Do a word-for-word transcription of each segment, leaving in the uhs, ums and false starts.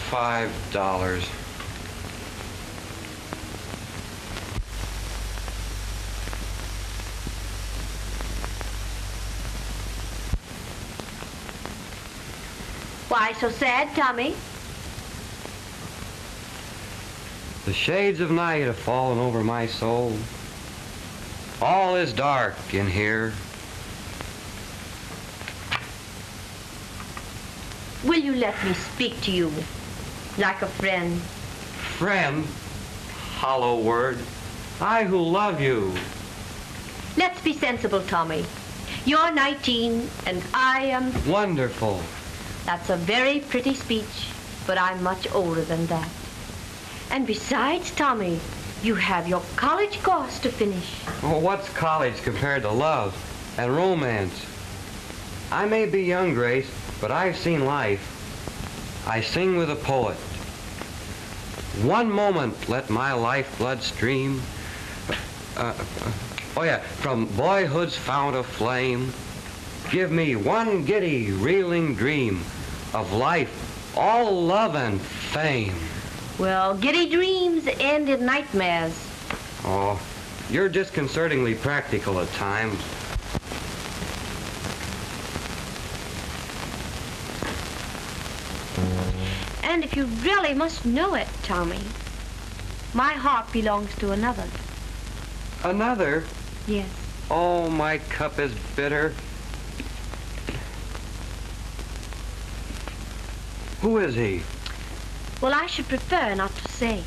five dollars. Why so sad, Tommy? The shades of night have fallen over my soul. All is dark in here. Will you let me speak to you like a friend? Friend, hollow word. I who love you. Let's be sensible, Tommy. You're nineteen and I am... Wonderful. That's a very pretty speech, but I'm much older than that. And besides, Tommy, you have your college course to finish. Well, what's college compared to love and romance? I may be young, Grace, but I've seen life. I sing with a poet. One moment let my lifeblood stream. Uh, uh, oh yeah, from boyhood's fount of flame. Give me one giddy, reeling dream of life, all love and fame. Well, giddy dreams end in nightmares. Oh, you're disconcertingly practical at times. And if you really must know it, Tommy, my heart belongs to another. Another? Yes. Oh, my cup is bitter. Who is he? Well, I should prefer not to say.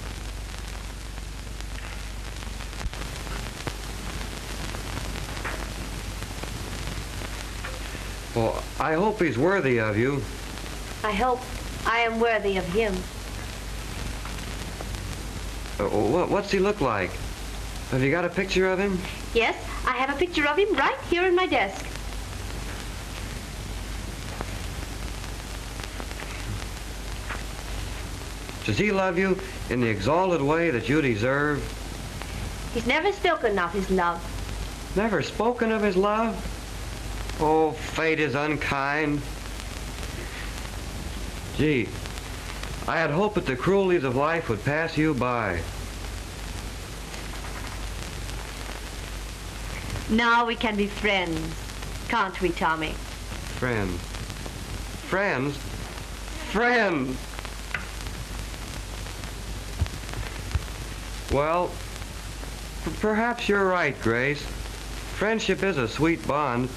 Well, I hope he's worthy of you. I hope I am worthy of him. Uh, what, what's he look like? Have you got a picture of him? Yes, I have a picture of him right here in my desk. Does he love you in the exalted way that you deserve? He's never spoken of his love. Never spoken of his love? Oh, fate is unkind. Gee, I had hoped that the cruelties of life would pass you by. Now we can be friends, can't we, Tommy? Friends. Friends? Friends! Well, p- perhaps you're right, Grace. Friendship is a sweet bond,